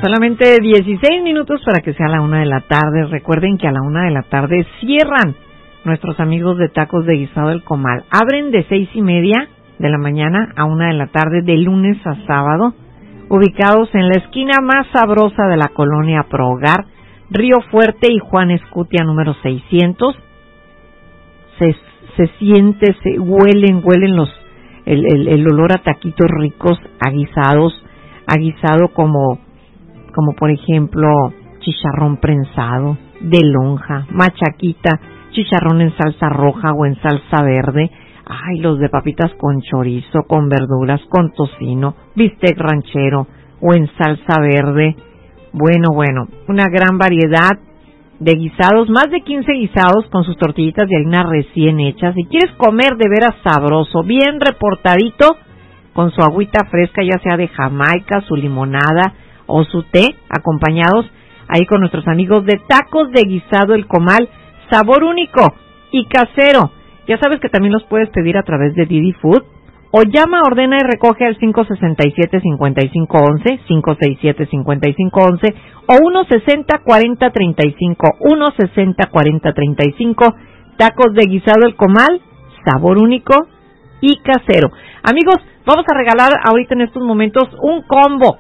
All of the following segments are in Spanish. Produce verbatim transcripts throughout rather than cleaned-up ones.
Solamente dieciséis minutos para que sea la una de la tarde. Recuerden que a la una de la tarde cierran nuestros amigos de Tacos de Guisado El Comal. Abren de seis y media de la mañana a una de la tarde, de lunes a sábado, ubicados en la esquina más sabrosa de la colonia Pro Hogar, Río Fuerte y Juan Escutia número seiscientos. Se, se siente, se huelen, huelen los, el, el, el olor a taquitos ricos, a guisados, a guisado como, como por ejemplo chicharrón prensado, de lonja, machaquita, chicharrón en salsa roja o en salsa verde. Ay, los de papitas con chorizo, con verduras, con tocino, bistec ranchero o en salsa verde. Bueno, bueno, una gran variedad de guisados, más de quince guisados con sus tortillitas de harina recién hechas. Si quieres comer de veras sabroso, bien reportadito, con su agüita fresca, ya sea de Jamaica, su limonada o su té, acompañados ahí con nuestros amigos de Tacos de Guisado El Comal, sabor único y casero. Ya sabes que también los puedes pedir a través de Didi Food, o llama, ordena y recoge al cinco seis siete, cinco cinco uno uno, cinco seis siete, cinco cinco uno uno, o uno sesenta, cuarenta, treinta y cinco, uno sesenta, cuarenta, treinta y cinco. Tacos de Guisado El Comal, sabor único y casero. Amigos, vamos a regalar ahorita en estos momentos un combo,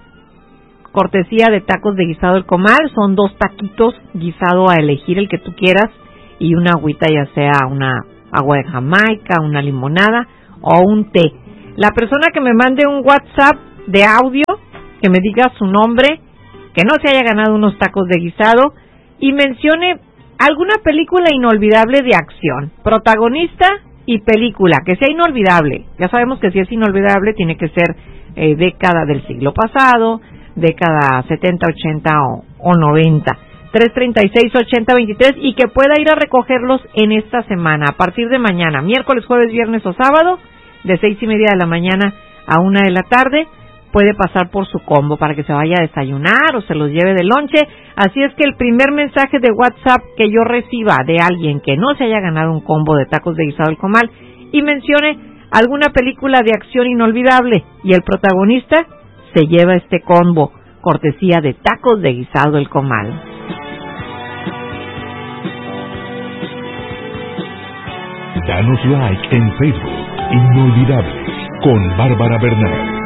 cortesía de Tacos de Guisado El Comal. Son dos taquitos guisado a elegir, el que tú quieras, y una agüita, ya sea una agua de Jamaica, una limonada o un té. La persona que me mande un WhatsApp de audio, que me diga su nombre, que no se haya ganado unos tacos de guisado, y mencione alguna película inolvidable de acción, protagonista y película, que sea inolvidable. Ya sabemos que si es inolvidable tiene que ser eh, década del siglo pasado, década setenta, ochenta o, o noventa. tres treinta y seis, ochenta, veintitrés, y que pueda ir a recogerlos en esta semana, a partir de mañana, miércoles, jueves, viernes o sábado, de seis y media de la mañana a una de la tarde. Puede pasar por su combo para que se vaya a desayunar o se los lleve de lonche. Así es que el primer mensaje de WhatsApp que yo reciba de alguien que no se haya ganado un combo de Tacos de Guisado El Comal y mencione alguna película de acción inolvidable y el protagonista, se lleva este combo, cortesía de Tacos de Guisado El Comal. Danos like en Facebook, Inolvidables, con Bárbara Bernal.